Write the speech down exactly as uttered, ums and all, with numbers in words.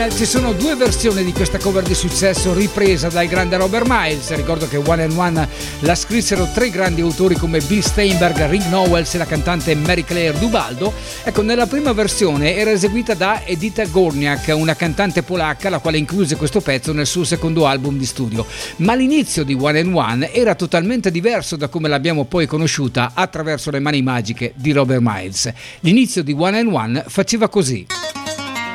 Ci sono due versioni di questa cover di successo ripresa dal grande Robert Miles. Ricordo che One and One la scrissero tre grandi autori come Bill Steinberg, Rick Nowels e la cantante Mary Claire Duvaldo. Ecco, nella prima versione era eseguita da Edyta Górniak, una cantante polacca, la quale incluse questo pezzo nel suo secondo album di studio. Ma l'inizio di One and One era totalmente diverso da come l'abbiamo poi conosciuta attraverso le mani magiche di Robert Miles. L'inizio di One and One faceva così.